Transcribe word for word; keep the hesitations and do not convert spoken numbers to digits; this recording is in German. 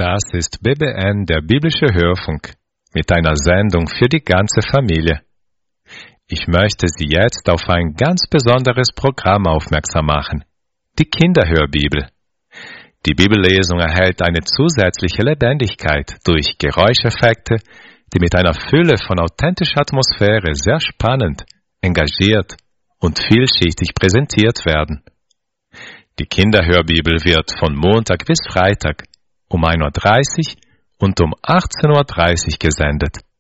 Das ist B B N, der biblische Hörfunk, mit einer Sendung für die ganze Familie. Ich möchte Sie jetzt auf ein ganz besonderes Programm aufmerksam machen, die Kinderhörbibel. Die Bibellesung erhält eine zusätzliche Lebendigkeit durch Geräuscheffekte, die mit einer Fülle von authentischer Atmosphäre sehr spannend, engagiert und vielschichtig präsentiert werden. Die Kinderhörbibel wird von Montag bis Freitag um ein Uhr dreißig und um achtzehn Uhr dreißig gesendet.